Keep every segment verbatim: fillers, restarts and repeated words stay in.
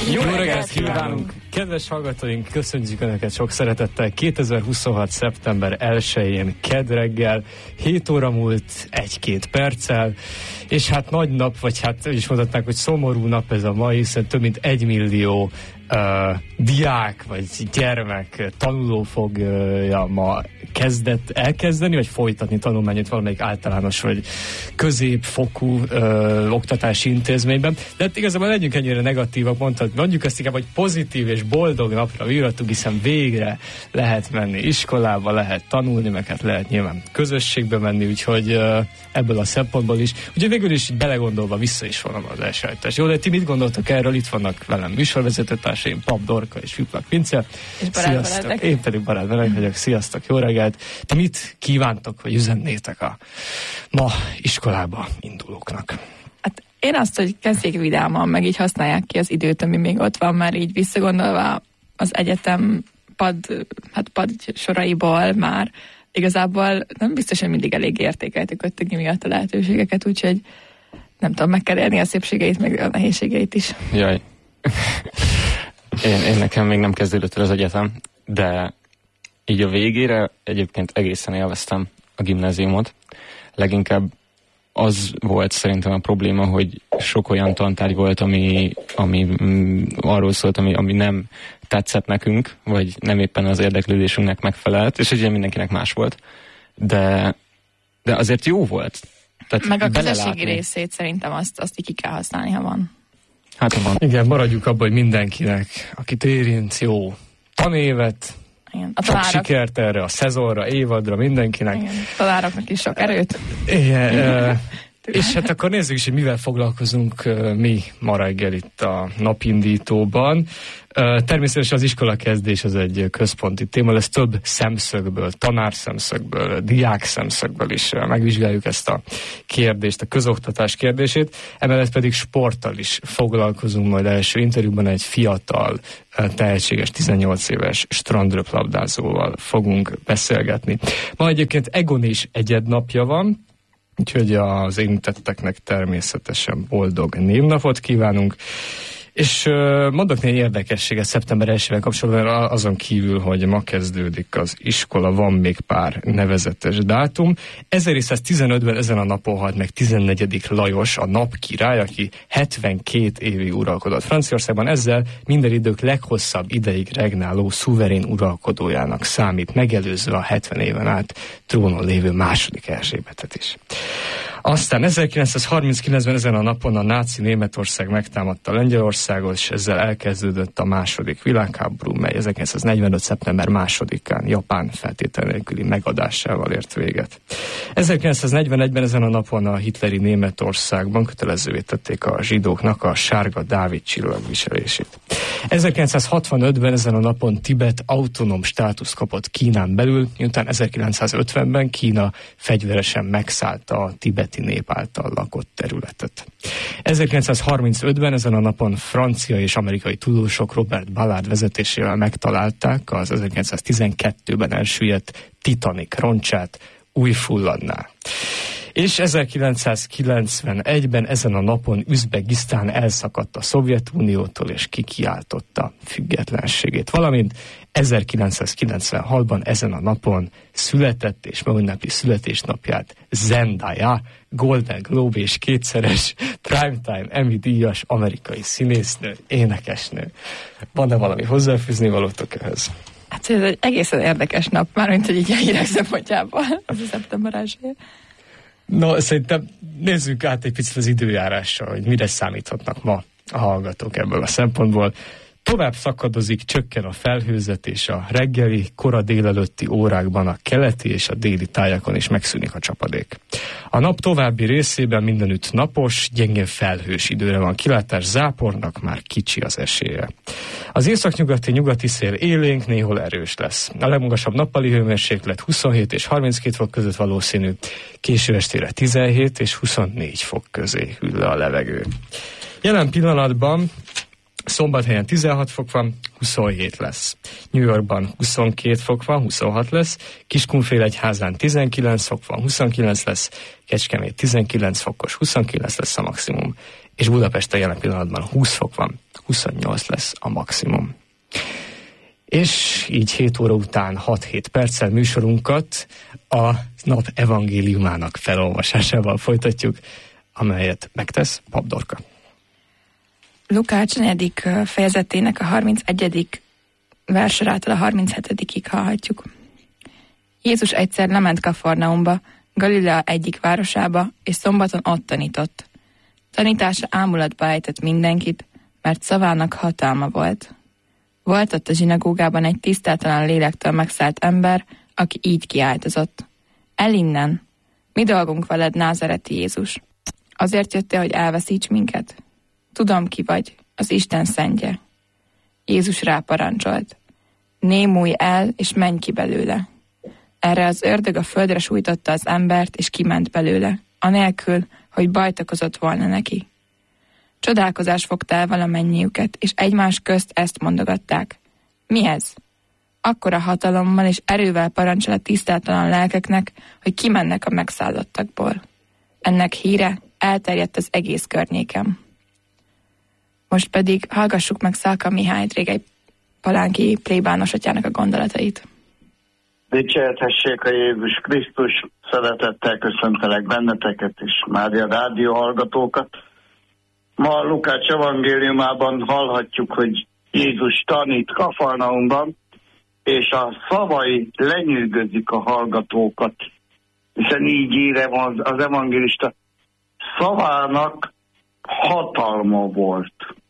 Jó reggelt kívánunk! Kedves hallgatóink, köszönjük Önöket sok szeretettel. kétezer-huszonhat. szeptember elsején, kedd reggel, hét óra múlt egy-két perccel, és hát nagy nap, vagy hát is mondhatnánk, hogy szomorú nap ez a mai, hiszen több mint egy millió Uh, diák vagy gyermek, tanuló fogja uh, ma kezdett elkezdeni, vagy folytatni tanulmányait valamelyik általános vagy középfokú uh, oktatási intézményben. De hát igazából legyünk ennyire negatívak, mondhat, mondjuk ezt inkább, hogy pozitív és boldog napra vírhatunk, hiszen végre lehet menni iskolába, lehet tanulni, meg hát lehet nyilván közösségbe menni, úgyhogy uh, ebből a szempontból is. Úgyhogy végül is így belegondolva vissza is vonom az elsajátás. Jó, de ti mit gondoltok erről? Itt vannak velem műsorvezetőtársaim, Pap Dorka és Viplak Vince. Sziasztok, én pedig Barát Velek vagyok. Sziasztok, jó reggelt. Ti mit kívántok, vagy üzennétek a ma iskolába indulóknak? Hát én azt, hogy kezdjék vidáman, meg így használják ki az időt, ami még ott van, már így visszagondolva az egyetem pad, hát pad soraiból már igazából nem biztos, hogy mindig elég értékeltük ott miatt a lehetőségeket, úgyhogy nem tudom, meg kell élni a szépségeit, meg a nehézségeit is. Jaj. Én, én nekem még nem kezdődött el az egyetem, de így a végére egyébként egészen élveztem a gimnáziumot. Leginkább az volt szerintem a probléma, hogy sok olyan tantárgy volt, ami, ami mm, arról szólt, ami, ami nem tetszett nekünk, vagy nem éppen az érdeklődésünknek megfelelt, és ugye mindenkinek más volt. De, de azért jó volt. Tehát meg a közösségi részét szerintem azt, azt ki kell használni, ha van. Hát van. Igen, maradjuk abban, hogy mindenkinek, akit érint, jó tanévet, igen, a sok talárak. Sikert erre a szezonra, évadra, mindenkinek. Igen, talároknak is sok erőt. Igen, e, és hát akkor nézzük is, hogy mivel foglalkozunk uh, mi ma reggel itt a napindítóban. Uh, természetesen az iskolakezdés az egy központi téma, lesz több szemszögből, tanár szemszögből, diák szemszögből is uh, megvizsgáljuk ezt a kérdést, a közoktatás kérdését, emellett pedig sporttal is foglalkozunk majd első interjúban, egy fiatal, uh, tehetséges tizennyolc éves strandröplabdázóval fogunk beszélgetni. Ma egyébként Egon is egyednapja van, úgyhogy az érintetteknek természetesen boldog névnapot kívánunk. És uh, mondok négy érdekességet szeptember elsejével kapcsolatban, azon kívül, hogy ma kezdődik az iskola, van még pár nevezetes dátum. ezerhétszáztizenötben ezen a napon halt meg tizennegyedik Lajos, a napkirály, aki hetvenkét évig uralkodott Franciaországban, ezzel minden idők leghosszabb ideig regnáló szuverén uralkodójának számít, megelőzve a hetven éven át trónon lévő második Erzsébetet is. Aztán ezerkilencszázharminckilencben ezen a napon a náci Németország megtámadta Lengyelországot, és ezzel elkezdődött a második világháború, mely ezerkilencszáznegyvenöt. szeptember másodikán Japán feltétel nélküli megadásával ért véget. ezerkilencszáznegyvenegyben ezen a napon a hitleri Németországban kötelezővé tették a zsidóknak a sárga Dávid csillag viselését. ezerkilencszázhatvanötben ezen a napon Tibet autonóm státusz kapott Kínán belül, miután ezerkilencszázötvenben Kína fegyveresen megszállta a tibeti nép által lakott területet. ezerkilencszázharmincötben ezen a napon francia és amerikai tudósok Robert Ballard vezetésével megtalálták az ezerkilencszáztizenkettőben elsüllyedt Titanic roncsát Új-Fulladnál. És ezerkilencszázkilencvenegyben ezen a napon Üzbegisztán elszakadt a Szovjetuniótól és kikiáltotta függetlenségét. Valamint ezerkilencszázkilencvenhatban ezen a napon született és megünnepli születésnapját Zendaya, Golden Globe és kétszeres Primetime Emmy díjas amerikai színésznő, énekesnő. Van-e valami hozzáfűzni valótok ehhez? Hát ez egy egészen érdekes nap, mármint, hogy így a hírek szempontjából, az a szeptember elsője. No, szerintem nézzük át egy picit az időjárással, hogy mire számíthatnak ma a hallgatók ebből a szempontból. Tovább szakadozik, csökken a felhőzet, és a reggeli, kora délelőtti órákban a keleti és a déli tájakon is megszűnik a csapadék. A nap további részében mindenütt napos, gyengén felhős időre van kilátás, zápornak már kicsi az esélye. Az északnyugati nyugati szél élénk, néhol erős lesz. A legmagasabb nappali hőmérséklet huszonhét és harminckét fok között valószínű, késő estére tizenhét és huszonnégy fok közé hűl le a levegő. Jelen pillanatban Szombathelyen tizenhat fok van, huszonhét lesz. New Yorkban huszonkét fok van, huszonhat lesz. Kiskunfélegyházán tizenkilenc fok van, huszonkilenc lesz. Kecskemét tizenkilenc fokos, huszonkilenc lesz a maximum. és Budapesten jelen pillanatban húsz fok van, huszonnyolc lesz a maximum. És így hét óra után hat-hét perccel műsorunkat a nap evangéliumának felolvasásával folytatjuk, amelyet megtesz Pap Dorka. Lukács negyedik fejezetének a harmincegyedik versorától a harminchetodik hallhatjuk. Jézus egyszer lement Kafarnaumba, Galilea egyik városába, és szombaton ott tanított. Tanítása ámulatba ejtett mindenkit, mert szavának hatalma volt. Volt ott a zsinagógában egy tisztátalan lélektől megszállt ember, aki így kiáltozott. El innen! Mi dolgunk veled, názareti Jézus? Azért jöttél, hogy elveszíts minket? Tudom, ki vagy, az Isten szentje. Jézus ráparancsolt. Némulj el, és menj ki belőle. Erre az ördög a földre sújtotta az embert, és kiment belőle, anélkül, hogy bajt okozott volna neki. Csodálkozás fogta el valamennyiüket, és egymás közt ezt mondogatták. Mi ez? Akkora hatalommal és erővel parancsol a tisztátalan lelkeknek, hogy kimennek a megszállottakból. Ennek híre elterjedt az egész környéken. Most pedig hallgassuk meg Szalka Mihály Régei Palánki plébános atyának a gondolatait. Dicsérthessék a Jézus Krisztus, szeretettel köszöntelek benneteket és Mária rádió hallgatókat. Ma a Lukács evangéliumában hallhatjuk, hogy Jézus tanít Kafarnaumban, és a szavai lenyűgözik a hallgatókat, hiszen így ír az, az evangélista, szavának hatalma volt.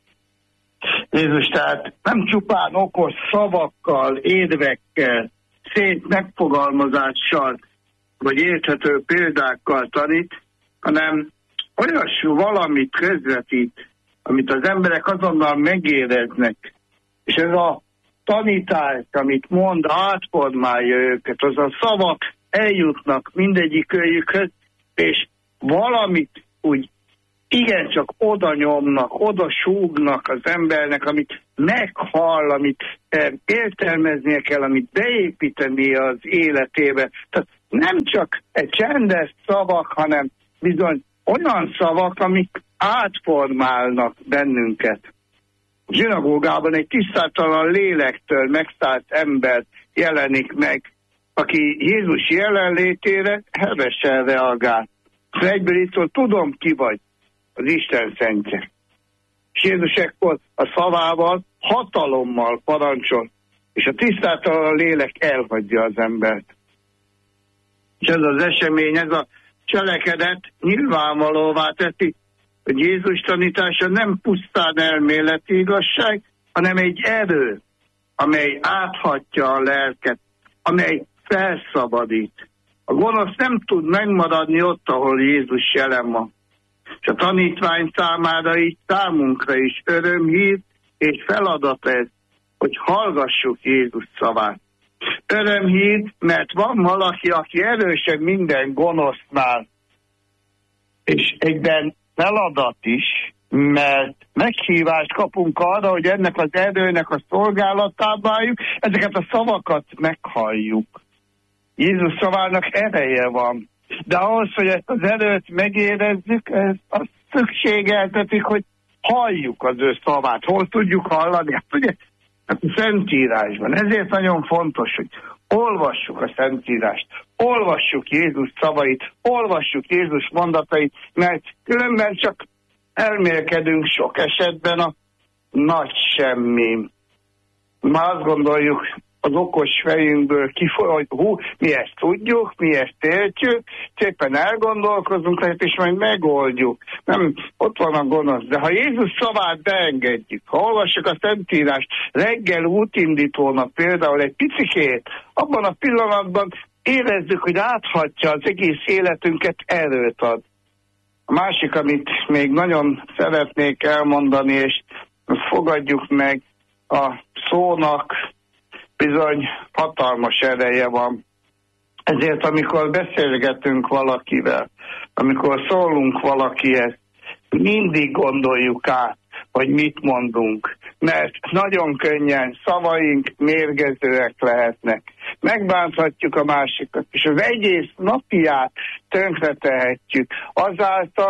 Jézus tehát nem csupán okos szavakkal, érvekkel, szép megfogalmazással, vagy érthető példákkal tanít, hanem olyas valamit közvetít, amit az emberek azonnal megéreznek. És ez a tanítás, amit mond, átformálja őket, az a szavak eljutnak mindegyik őjükhöz, és valamit úgy igencsak oda nyomnak, oda súgnak az embernek, amit meghall, amit értelmeznie kell, amit beépíteni az életébe. Tehát nem csak egy csendes szavak, hanem bizony olyan szavak, amik átformálnak bennünket. A zsinagógában egy tisztátalan lélektől megszállt ember jelenik meg, aki Jézus jelenlétére hevesen reagál. És egyből itt szól, tudom, ki vagy, az Isten szentje. És Jézus ekkor a szavával hatalommal parancsol, és a tisztátalan lélek elhagyja az embert. És ez az esemény, ez a cselekedet nyilvánvalóvá teszi, hogy Jézus tanítása nem pusztán elméleti igazság, hanem egy erő, amely áthatja a lelket, amely felszabadít. A gonosz nem tud megmaradni ott, ahol Jézus jelen van. És a tanítvány számára így számunkra is örömhír és feladat ez, hogy hallgassuk Jézus szavát. Örömhír, mert van valaki, aki erősebb minden gonosznál. És egyben feladat is, mert meghívást kapunk arra, hogy ennek az erőnek a szolgálatába álljunk, ezeket a szavakat meghalljuk. Jézus szavának ereje van. De ahhoz, hogy ezt az erőt megérezzük, ez azt szükségeltetik, hogy halljuk az ő szavát. Hol tudjuk hallani? Hát ugye, hát a Szentírásban. Ezért nagyon fontos, hogy olvassuk a Szentírást, olvassuk Jézus szavait, olvassuk Jézus mondatait, mert különben csak elmélkedünk sok esetben a nagy semmi. Már azt gondoljuk az okos fejünkből kifolyó, hogy hú, mi ezt tudjuk, mi ezt értjük, szépen elgondolkozunk, és majd megoldjuk. Nem, ott van a gonosz. De ha Jézus szavát beengedjük, ha olvassuk a Szentírást reggel útindítónak például egy picikét, abban a pillanatban érezzük, hogy áthatja az egész életünket, erőt ad. A másik, amit még nagyon szeretnék elmondani, és fogadjuk meg, a szónak bizony hatalmas ereje van. Ezért amikor beszélgetünk valakivel, amikor szólunk valakihez, mindig gondoljuk át, hogy mit mondunk. Mert nagyon könnyen szavaink mérgezőek lehetnek. Megbánthatjuk a másikat, és az egész napját tönkretehetjük azáltal,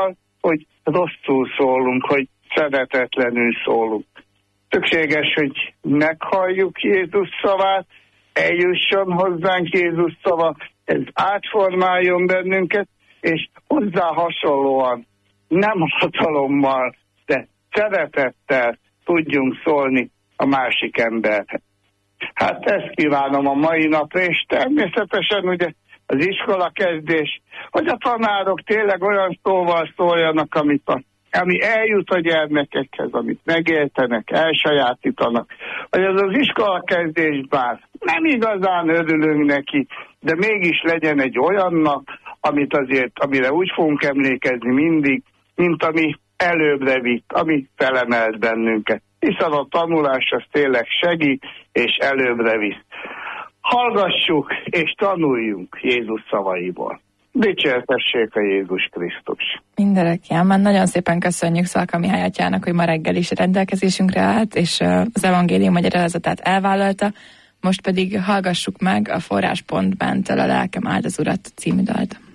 hogy rosszul szólunk, hogy szeretetlenül szólunk. Szükséges, hogy meghalljuk Jézus szavát, eljusson hozzánk Jézus szava, ez átformáljon bennünket, és hozzá hasonlóan, nem hatalommal, de szeretettel tudjunk szólni a másik emberhez. Hát ezt kívánom a mai napra, és természetesen ugye az iskola kezdés, hogy a tanárok tényleg olyan szóval szóljanak, amit a, ami eljut a gyermekekhez, amit megértenek, elsajátítanak. Hogy az az iskola kezdés bár nem igazán örülünk neki, de mégis legyen egy olyan nap, amit azért, amire úgy fogunk emlékezni mindig, mint ami előbbre vitt, ami felemelt bennünket. Hiszen a tanulás az tényleg segít, és előbbre visz. Hallgassuk és tanuljunk Jézus szavaiból. Dicsértessék a Jézus Krisztus. Mindenekján, már nagyon szépen köszönjük Szalka Mihály atyának, hogy ma reggel is rendelkezésünkre állt, és az evangélium magyarázatát elvállalta. Most pedig hallgassuk meg a Forráspont Bentől a Lelkem áld az Urat című dalt.